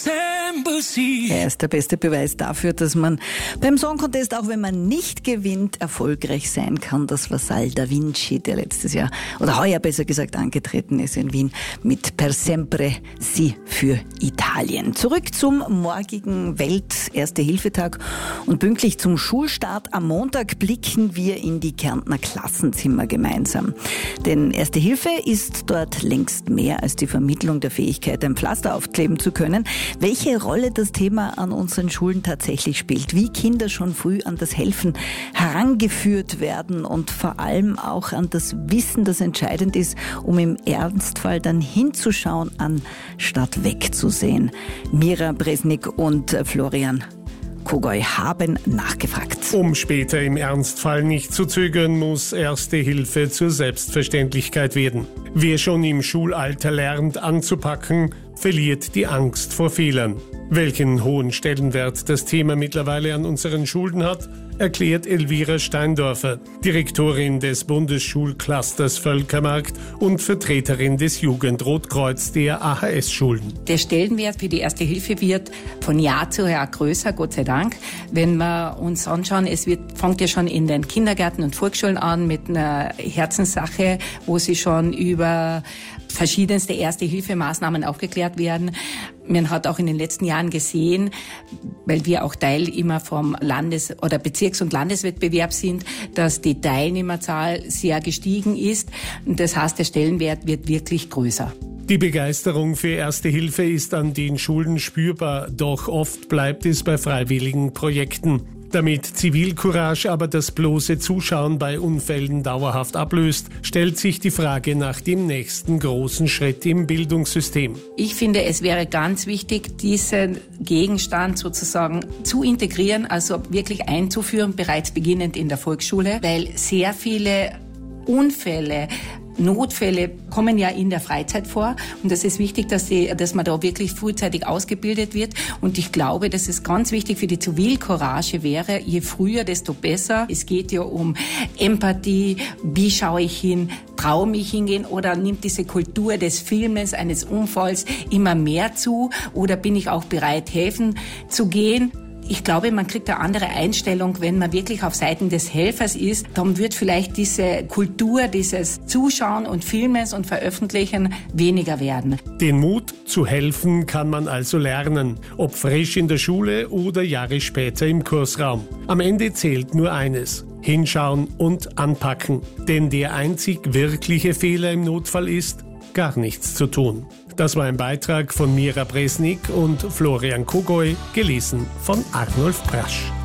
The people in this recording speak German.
Er ist der beste Beweis dafür, dass man beim Song Contest, auch wenn man nicht gewinnt, erfolgreich sein kann. Das war Sal Da Vinci, der letztes Jahr, oder heuer besser gesagt, angetreten ist in Wien mit Per Sempre Si für Italien. Zurück zum morgigen Welt-Erste-Hilfe-Tag und pünktlich zum Schulstart am Montag blicken wir in die Kärntner Klassenzimmer gemeinsam. Denn Erste Hilfe ist dort längst mehr als die Vermittlung der Fähigkeit, ein Pflaster aufkleben zu können. Welche Rolle das Thema an unseren Schulen tatsächlich spielt, wie Kinder schon früh an das Helfen herangeführt werden und vor allem auch an das Wissen, das entscheidend ist, um im Ernstfall dann hinzuschauen, anstatt wegzusehen. Mira Bresnik und Florian Kogoy haben nachgefragt. Um später im Ernstfall nicht zu zögern, muss Erste Hilfe zur Selbstverständlichkeit werden. Wer schon im Schulalter lernt anzupacken, verliert die Angst vor Fehlern. Welchen hohen Stellenwert das Thema mittlerweile an unseren Schulen hat, erklärt Elvira Steindorfer, Direktorin des Bundesschulclusters Völkermarkt und Vertreterin des Jugendrotkreuz der AHS-Schulen. Der Stellenwert für die Erste Hilfe wird von Jahr zu Jahr größer, Gott sei Dank. Wenn wir uns anschauen, fängt ja schon in den Kindergärten und Volksschulen an mit einer Herzenssache, wo sie schon über verschiedenste Erste-Hilfe-Maßnahmen aufgeklärt werden. Man hat auch in den letzten Jahren gesehen, weil wir auch Teil immer vom Landes- oder Bezirks- und Landeswettbewerb sind, dass die Teilnehmerzahl sehr gestiegen ist. Und das heißt, der Stellenwert wird wirklich größer. Die Begeisterung für Erste Hilfe ist an den Schulen spürbar, doch oft bleibt es bei freiwilligen Projekten. Damit Zivilcourage aber das bloße Zuschauen bei Unfällen dauerhaft ablöst, stellt sich die Frage nach dem nächsten großen Schritt im Bildungssystem. Ich finde, es wäre ganz wichtig, diesen Gegenstand sozusagen zu integrieren, also wirklich einzuführen, bereits beginnend in der Volksschule, weil sehr viele Unfälle, Notfälle kommen ja in der Freizeit vor und das ist wichtig, dass man da wirklich frühzeitig ausgebildet wird und ich glaube, dass es ganz wichtig für die Zivilcourage wäre, je früher, desto besser. Es geht ja um Empathie, wie schaue ich hin, traue mich hingehen oder nimmt diese Kultur des Filmens, eines Unfalls immer mehr zu oder bin ich auch bereit, helfen zu gehen? Ich glaube, man kriegt eine andere Einstellung, wenn man wirklich auf Seiten des Helfers ist. Dann wird vielleicht diese Kultur, dieses Zuschauen und Filmens und Veröffentlichen weniger werden. Den Mut zu helfen kann man also lernen, ob frisch in der Schule oder Jahre später im Kursraum. Am Ende zählt nur eines: hinschauen und anpacken. Denn der einzig wirkliche Fehler im Notfall ist, gar nichts zu tun. Das war ein Beitrag von Mira Bresnik und Florian Kogoy, gelesen von Arnulf Brasch.